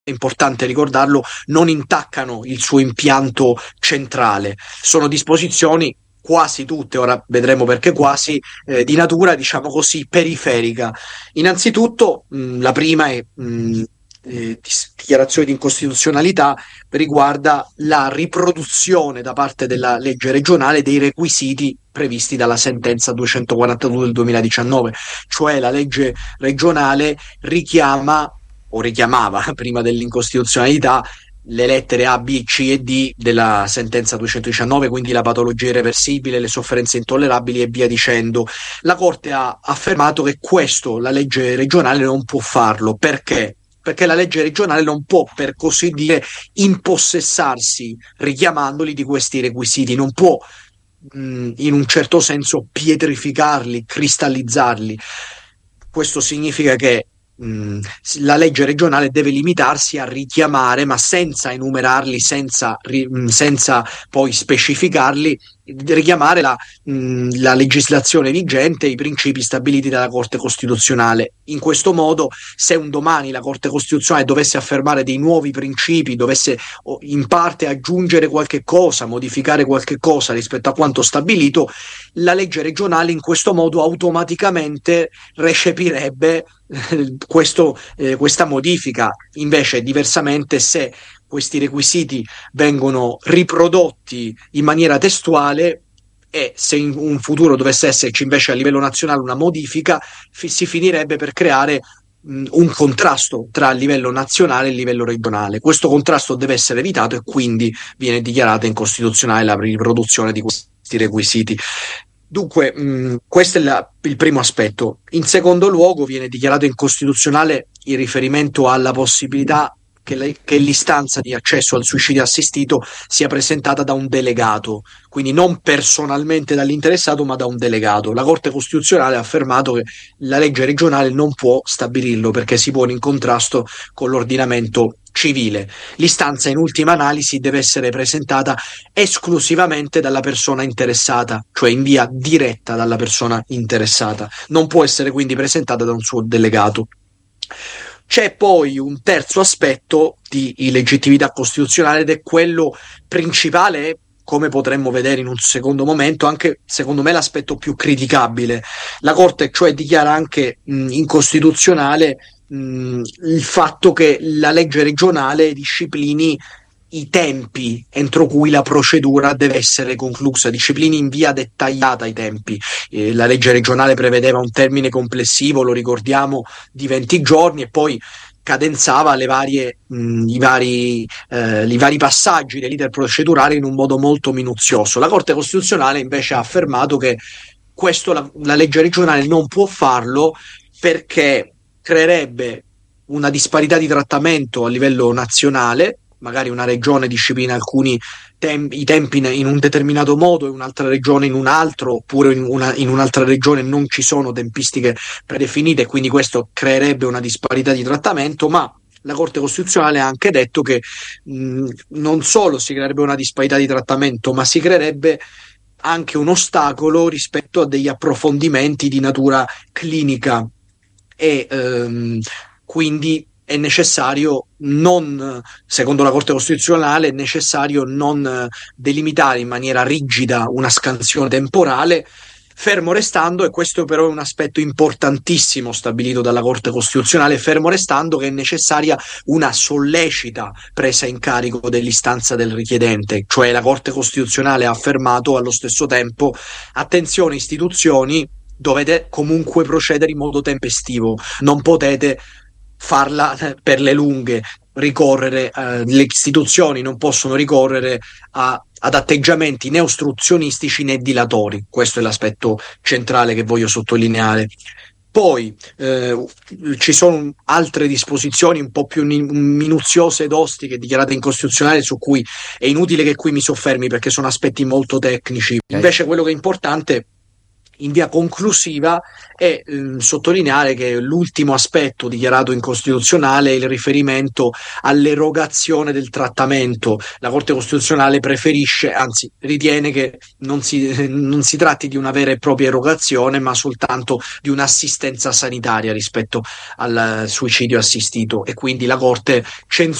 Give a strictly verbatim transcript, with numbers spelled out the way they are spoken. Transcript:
è importante ricordarlo, non intaccano il suo impianto centrale. Sono disposizioni quasi tutte, ora vedremo perché quasi, eh, di natura, diciamo così, periferica. Innanzitutto, mh, la prima è mh, eh, dis- dichiarazione di incostituzionalità, riguarda la riproduzione da parte della legge regionale dei requisiti previsti dalla sentenza duecentoquarantadue del duemiladiciannove, cioè la legge regionale richiama o richiamava prima dell'incostituzionalità le lettere A, B, C e D della sentenza duecentodiciannove, quindi la patologia irreversibile, le sofferenze intollerabili e via dicendo. La Corte ha affermato che questo la legge regionale non può farlo. Perché? Perché la legge regionale non può, per così dire, impossessarsi richiamandoli di questi requisiti, non può mh, in un certo senso pietrificarli, cristallizzarli. Questo significa che mh, la legge regionale deve limitarsi a richiamare, ma senza enumerarli, senza, ri, mh, senza poi specificarli, richiamare la, mh, la legislazione vigente, i principi stabiliti dalla Corte Costituzionale. In questo modo, se un domani la Corte Costituzionale dovesse affermare dei nuovi principi, dovesse in parte aggiungere qualche cosa, modificare qualche cosa rispetto a quanto stabilito, la legge regionale in questo modo automaticamente recepirebbe eh, questo, eh, questa modifica. Invece, diversamente, se questi requisiti vengono riprodotti in maniera testuale, e se in un futuro dovesse esserci invece a livello nazionale una modifica, fi- si finirebbe per creare mh, un contrasto tra il livello nazionale e il livello regionale. Questo contrasto deve essere evitato e quindi viene dichiarata incostituzionale la riproduzione di questi requisiti. Dunque, mh, questo è la, il primo aspetto. In secondo luogo, viene dichiarato incostituzionale il riferimento alla possibilità che, le, che l'istanza di accesso al suicidio assistito sia presentata da un delegato, quindi non personalmente dall'interessato, ma da un delegato. La Corte Costituzionale ha affermato che la legge regionale non può stabilirlo perché si pone in contrasto con l'ordinamento civile. L'istanza, in ultima analisi, deve essere presentata esclusivamente dalla persona interessata, cioè in via diretta dalla persona interessata. Non può essere quindi presentata da un suo delegato. C'è poi un terzo aspetto di illegittimità costituzionale ed è quello principale, come potremmo vedere in un secondo momento, anche secondo me l'aspetto più criticabile. La Corte cioè dichiara anche mh, incostituzionale mh, il fatto che la legge regionale disciplini i tempi entro cui la procedura deve essere conclusa, disciplini in via dettagliata i tempi. Eh, la legge regionale prevedeva un termine complessivo, lo ricordiamo, di venti giorni e poi cadenzava le varie, mh, i, vari, eh, i vari passaggi dell'iter procedurale in un modo molto minuzioso. La Corte Costituzionale invece ha affermato che questo la, la legge regionale non può farlo perché creerebbe una disparità di trattamento a livello nazionale. Magari una regione disciplina alcuni tem- i tempi in un determinato modo e un'altra regione in un altro, oppure in, una, in un'altra regione non ci sono tempistiche predefinite, quindi questo creerebbe una disparità di trattamento, ma la Corte Costituzionale ha anche detto che mh, non solo si creerebbe una disparità di trattamento, ma si creerebbe anche un ostacolo rispetto a degli approfondimenti di natura clinica e ehm, quindi è necessario non, secondo la Corte Costituzionale, è necessario non eh, delimitare in maniera rigida una scansione temporale, fermo restando, e questo però è un aspetto importantissimo stabilito dalla Corte Costituzionale, fermo restando che è necessaria una sollecita presa in carico dell'istanza del richiedente, cioè la Corte Costituzionale ha affermato allo stesso tempo: attenzione istituzioni, dovete comunque procedere in modo tempestivo, non potete farla per le lunghe, ricorrere, eh, le istituzioni non possono ricorrere a, ad atteggiamenti né ostruzionistici né dilatori. Questo è l'aspetto centrale che voglio sottolineare. Poi eh, ci sono altre disposizioni un po' più ni- minuziose ed ostiche dichiarate incostituzionali, su cui è inutile che qui mi soffermi perché sono aspetti molto tecnici. Ok. Invece quello che è importante in via conclusiva è ehm, sottolineare che l'ultimo aspetto dichiarato incostituzionale è il riferimento all'erogazione del trattamento. La Corte Costituzionale preferisce, anzi ritiene che non si, non si tratti di una vera e propria erogazione, ma soltanto di un'assistenza sanitaria rispetto al suicidio assistito, e quindi la Corte censura